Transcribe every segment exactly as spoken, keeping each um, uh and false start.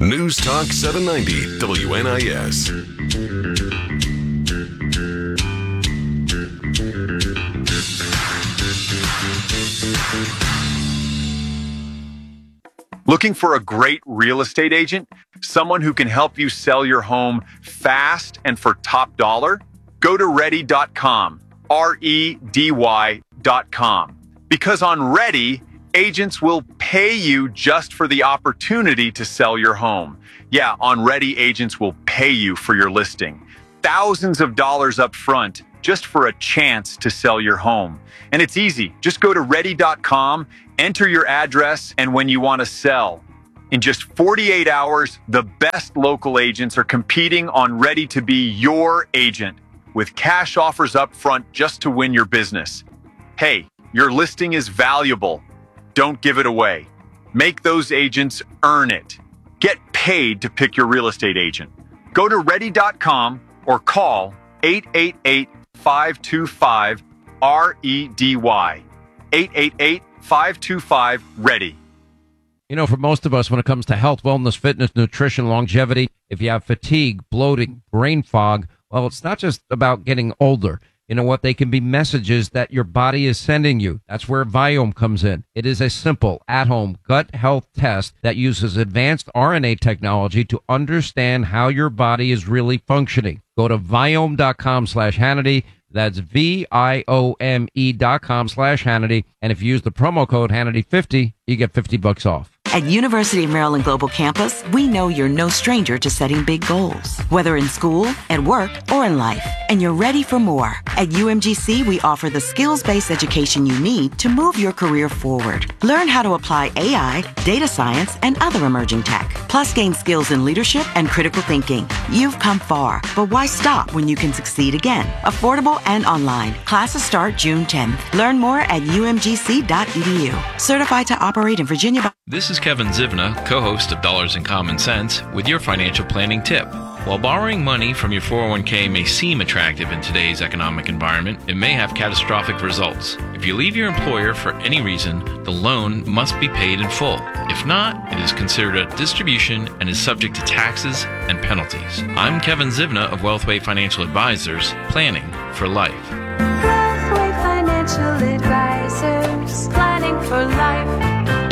News Talk seven ninety W N I S. Looking for a great real estate agent? Someone who can help you sell your home fast and for top dollar? Go to ready dot com, R E D Y dot com. Because on Ready, agents will pay you just for the opportunity to sell your home. Yeah, on Ready, agents will pay you for your listing. Thousands of dollars up front just for a chance to sell your home. And it's easy. Just go to ready dot com, enter your address, and when you want to sell. In just forty-eight hours, the best local agents are competing on Ready to be your agent with cash offers up front just to win your business. Hey, your listing is valuable. Don't give it away. Make those agents earn it. Get paid to pick your real estate agent. Go to ready dot com or call eight eight eight, five two five, R E D Y. eight eight eight, five two five, READY. You know, for most of us, when it comes to health, wellness, fitness, nutrition, longevity, if you have fatigue, bloating, brain fog, well, it's not just about getting older. You know what? They can be messages that your body is sending you. That's where Viome comes in. It is a simple, at-home gut health test that uses advanced R N A technology to understand how your body is really functioning. Go to Viome dot com slash Hannity. That's V I O M E dot com slash Hannity. And if you use the promo code Hannity fifty, you get fifty bucks off. At University of Maryland Global Campus, we know you're no stranger to setting big goals, whether in school, at work, or in life, and you're ready for more. At U M G C, we offer the skills-based education you need to move your career forward. Learn how to apply A I, data science, and other emerging tech, plus gain skills in leadership and critical thinking. You've come far, but why stop when you can succeed again? Affordable and online. Classes start June tenth. Learn more at U M G C dot E D U. Certified to operate in Virginia. This is Kevin Zivna, co-host of Dollars and Common Sense, with your financial planning tip. While borrowing money from your four oh one k may seem attractive in today's economic environment, it may have catastrophic results. If you leave your employer for any reason, the loan must be paid in full. If not, it is considered a distribution and is subject to taxes and penalties. I'm Kevin Zivna of Wealthway Financial Advisors, planning for life. Wealthway Financial Advisors, planning for life.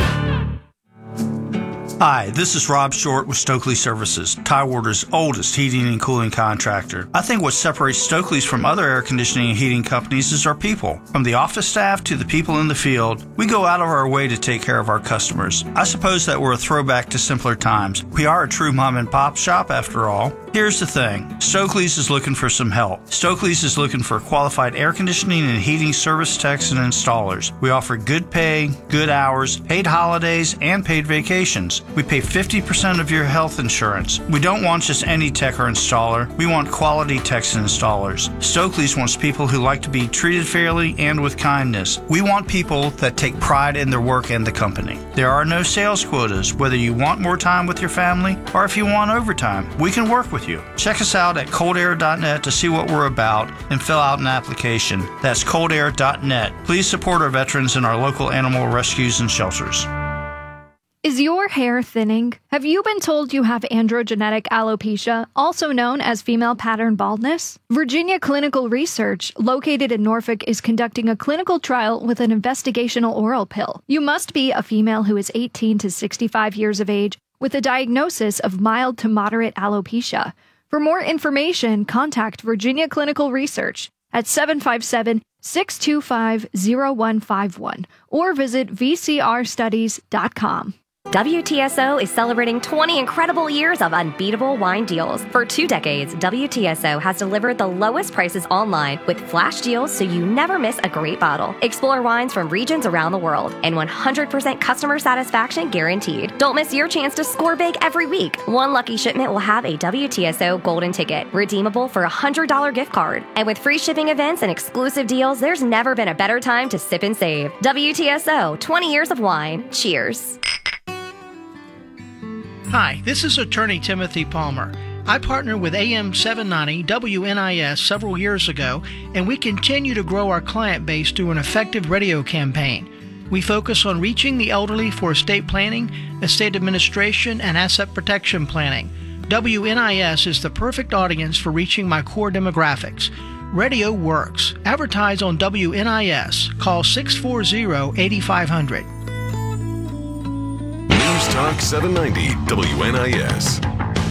Hi, this is Rob Short with Stokely Services, Tidewater's oldest heating and cooling contractor. I think what separates Stokely's from other air conditioning and heating companies is our people. From the office staff to the people in the field, we go out of our way to take care of our customers. I suppose that we're a throwback to simpler times. We are a true mom and pop shop after all. Here's the thing. Stokely's is looking for some help. Stokely's is looking for qualified air conditioning and heating service techs and installers. We offer good pay, good hours, paid holidays, and paid vacations. We pay fifty percent of your health insurance. We don't want just any tech or installer. We want quality techs and installers. Stokely's wants people who like to be treated fairly and with kindness. We want people that take pride in their work and the company. There are no sales quotas, whether you want more time with your family or if you want overtime. We can work with you. Check us out at cold air dot net to see what we're about and fill out an application. That's cold air dot net. Please support our veterans and our local animal rescues and shelters. Is your hair thinning? Have you been told you have androgenetic alopecia, also known as female pattern baldness? Virginia Clinical Research, located in Norfolk, is conducting a clinical trial with an investigational oral pill. You must be a female who is eighteen to sixty-five years of age with a diagnosis of mild to moderate alopecia. For more information, contact Virginia Clinical Research at seven five seven, six two five, zero one five one or visit v c r studies dot com. W T S O is celebrating twenty incredible years of unbeatable wine deals. For two decades, W T S O has delivered the lowest prices online with flash deals so you never miss a great bottle. Explore wines from regions around the world and one hundred percent customer satisfaction guaranteed. Don't miss your chance to score big every week. One lucky shipment will have a W T S O golden ticket, redeemable for a one hundred dollars gift card. And with free shipping events and exclusive deals, there's never been a better time to sip and save. W T S O, twenty years of wine. Cheers. Hi, this is attorney Timothy Palmer. I partnered with A M seven ninety W N I S several years ago, and we continue to grow our client base through an effective radio campaign. We focus on reaching the elderly for estate planning, estate administration, and asset protection planning. W N I S is the perfect audience for reaching my core demographics. Radio works. Advertise on W N I S. Call six four zero, eight five zero zero. News Talk seven ninety W N I S.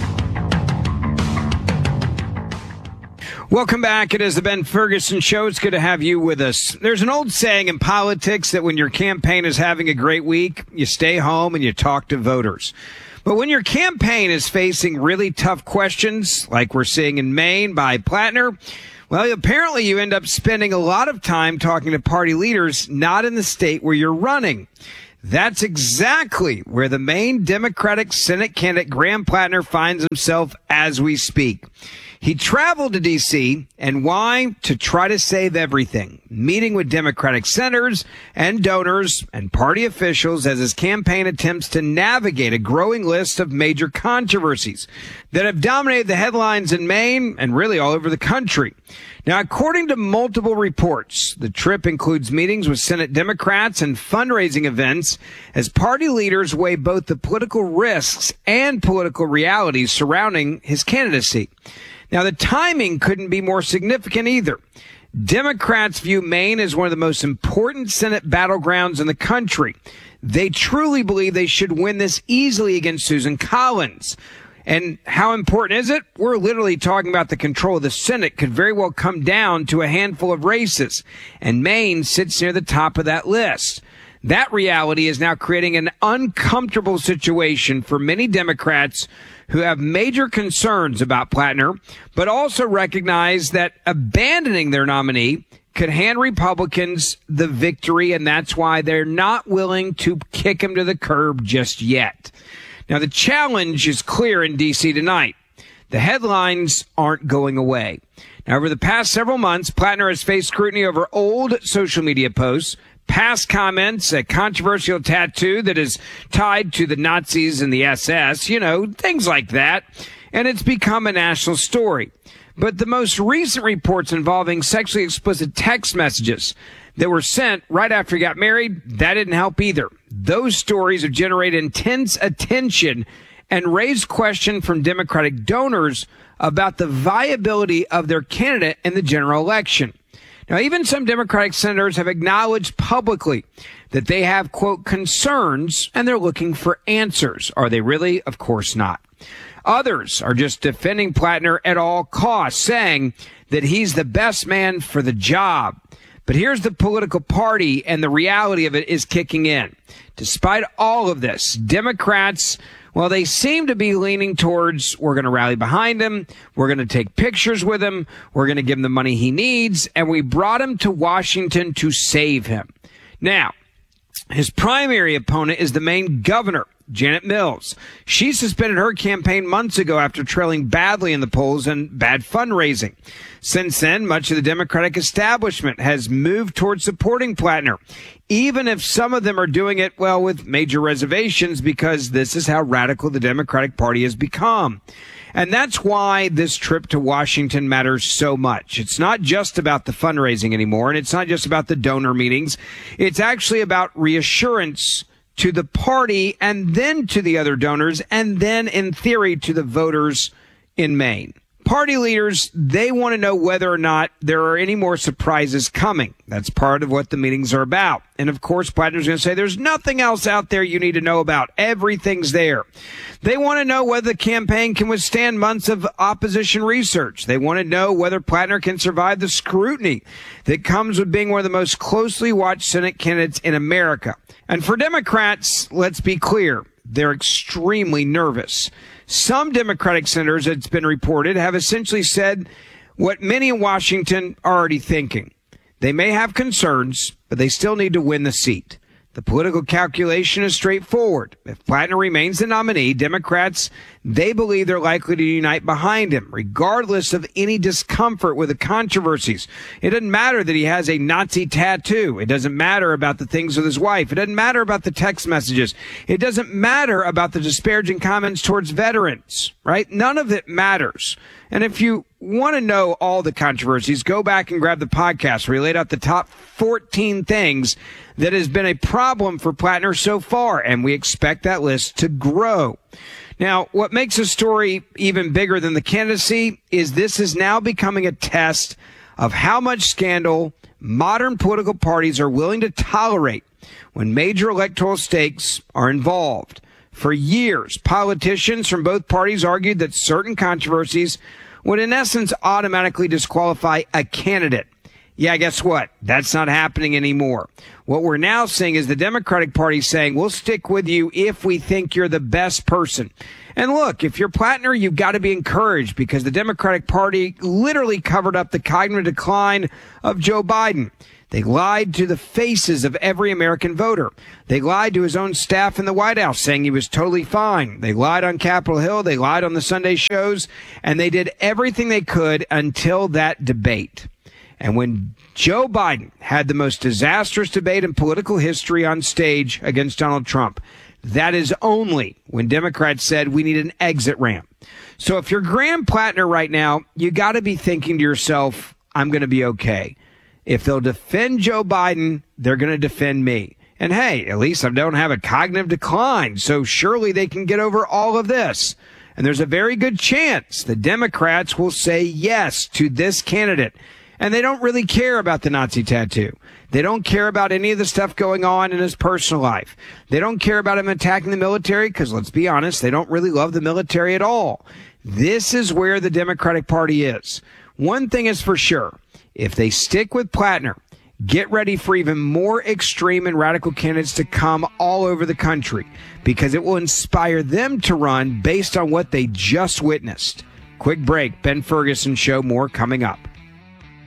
Welcome back. It is the Ben Ferguson Show. It's good to have you with us. There's an old saying in politics that when your campaign is having a great week, you stay home and you talk to voters. But when your campaign is facing really tough questions, like we're seeing in Maine by Plattner, well, apparently you end up spending a lot of time talking to party leaders not in the state where you're running. That's exactly where the Maine Democratic Senate candidate Graham Plattner finds himself as we speak. He traveled to D C, and why? To try to save everything, meeting with Democratic senators and donors and party officials as his campaign attempts to navigate a growing list of major controversies that have dominated the headlines in Maine and really all over the country. Now, according to multiple reports, the trip includes meetings with Senate Democrats and fundraising events as party leaders weigh both the political risks and political realities surrounding his candidacy. Now, the timing couldn't be more significant either. Democrats view Maine as one of the most important Senate battlegrounds in the country. They truly believe they should win this easily against Susan Collins. And how important is it? We're literally talking about the control of the Senate could very well come down to a handful of races, and Maine sits near the top of that list. That reality is now creating an uncomfortable situation for many Democrats who have major concerns about Plattner, but also recognize that abandoning their nominee could hand Republicans the victory, and that's why they're not willing to kick him to the curb just yet. Now, the challenge is clear in D C tonight. The headlines aren't going away. Now, over the past several months, Plattner has faced scrutiny over old social media posts, past comments, a controversial tattoo that is tied to the Nazis and the S S, you know, things like that. And it's become a national story. But the most recent reports involving sexually explicit text messages that were sent right after he got married, that didn't help either. Those stories have generated intense attention and raised question from Democratic donors about the viability of their candidate in the general election. Now, even some Democratic senators have acknowledged publicly that they have, quote, concerns, and they're looking for answers. Are they really? Of course not. Others are just defending Plattner at all costs, saying that he's the best man for the job. But here's the political party, and the reality of it is kicking in. Despite all of this, Democrats, well, they seem to be leaning towards, we're going to rally behind him, we're going to take pictures with him, we're going to give him the money he needs, and we brought him to Washington to save him. Now, his primary opponent is the Maine governor, Janet Mills. She suspended her campaign months ago after trailing badly in the polls and bad fundraising. Since then, much of the Democratic establishment has moved towards supporting Plattner, even if some of them are doing it, well, with major reservations, because this is how radical the Democratic Party has become. And that's why this trip to Washington matters so much. It's not just about the fundraising anymore, and it's not just about the donor meetings. It's actually about reassurance to the party and then to the other donors and then, in theory, to the voters in Maine. Party leaders, they want to know whether or not there are any more surprises coming. That's part of what the meetings are about. And of course, Plattner's going to say there's nothing else out there you need to know about. Everything's there. They want to know whether the campaign can withstand months of opposition research. They want to know whether Plattner can survive the scrutiny that comes with being one of the most closely watched Senate candidates in America. And for Democrats, let's be clear, they're extremely nervous. Some Democratic senators, it's been reported, have essentially said what many in Washington are already thinking. They may have concerns, but they still need to win the seat. The political calculation is straightforward. If Plattner remains the nominee, Democrats, they believe they're likely to unite behind him, regardless of any discomfort with the controversies. It doesn't matter that he has a Nazi tattoo. It doesn't matter about the things with his wife. It doesn't matter about the text messages. It doesn't matter about the disparaging comments towards veterans, right? None of it matters. And if you want to know all the controversies, go back and grab the podcast where he laid out the top fourteen things that has been a problem for Plattner so far, and we expect that list to grow. Now, what makes the story even bigger than the candidacy is this is now becoming a test of how much scandal modern political parties are willing to tolerate when major electoral stakes are involved. For years, politicians from both parties argued that certain controversies would in essence automatically disqualify a candidate. Yeah, guess what? That's not happening anymore. What we're now seeing is the Democratic Party saying, we'll stick with you if we think you're the best person. And look, if you're Plattner, you've got to be encouraged because the Democratic Party literally covered up the cognitive decline of Joe Biden. They lied to the faces of every American voter. They lied to his own staff in the White House, saying he was totally fine. They lied on Capitol Hill. They lied on the Sunday shows. And they did everything they could until that debate. And when Joe Biden had the most disastrous debate in political history on stage against Donald Trump, that is only when Democrats said we need an exit ramp. So if you're Graham Plattner right now, you got to be thinking to yourself, I'm going to be okay. If they'll defend Joe Biden, they're going to defend me. And hey, at least I don't have a cognitive decline, so surely they can get over all of this. And there's a very good chance the Democrats will say yes to this candidate. And they don't really care about the Nazi tattoo. They don't care about any of the stuff going on in his personal life. They don't care about him attacking the military because, let's be honest, they don't really love the military at all. This is where the Democratic Party is. One thing is for sure. If they stick with Plattner, get ready for even more extreme and radical candidates to come all over the country because it will inspire them to run based on what they just witnessed. Quick break. Ben Ferguson Show. More coming up.